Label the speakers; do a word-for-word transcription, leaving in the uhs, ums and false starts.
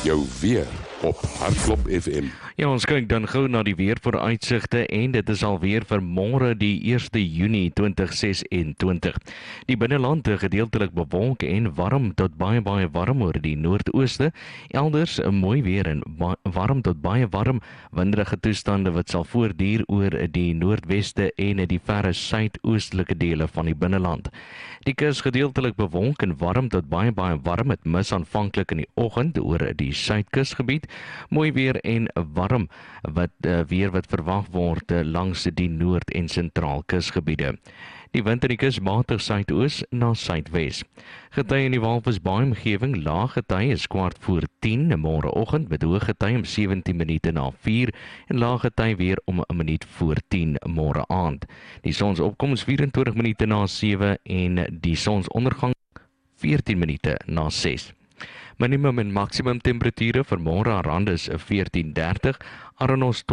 Speaker 1: Jou weer op Hardklop F M.
Speaker 2: Ja, ons kyk dan gou na die weervooruitsigte en dit is alweer vir môre die eerste Junie twintig ses-en-twintig. Die binneland gedeeltelik bewolk en warm tot baie baie warm oor die noordooste. Elders mooi weer en warm tot baie warm, winderige toestande wat sal voortduur oor die noordweste en die verre suidoostelike dele van die binneland. Die kus gedeeltelik bewolk en warm tot baie baie warm met mis aanvanklik in die oggend oor die suidkusgebied. Mooi weer en warm wat uh, weer wat verwag word uh, langs die noord- en sentraal kusgebiede. Die wind in die kus matig suidoos na suidwes. Gety in die Walvisbaai omgewing, laag gety is kwart voor tien môreoggend met hoë gety om sewentien minute na vier en laag gety weer om 'n minuut voor tien môre aand. Die sonsopkoms vyf-en-twintig minute na sewe en die sonsondergang veertien minute na ses. Minimum en maksimum temperature vir môre aan rand is veertien dertig, Aranos